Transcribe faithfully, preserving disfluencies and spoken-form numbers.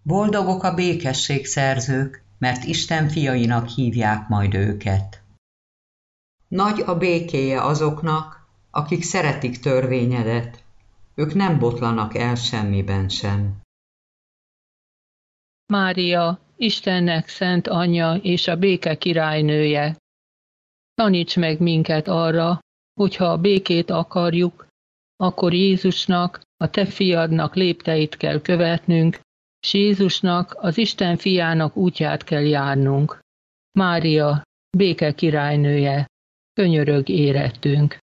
Boldogok a békességszerzők, mert Isten fiainak hívják majd őket. Nagy a békéje azoknak, akik szeretik törvényedet, ők nem botlanak el semmiben sem. Mária, Istennek szent anyja és a béke királynője, taníts meg minket arra, hogyha a békét akarjuk, akkor Jézusnak, a te fiadnak lépteit kell követnünk, s Jézusnak, az Isten fiának útját kell járnunk. Mária, béke királynője, könyörög érettünk.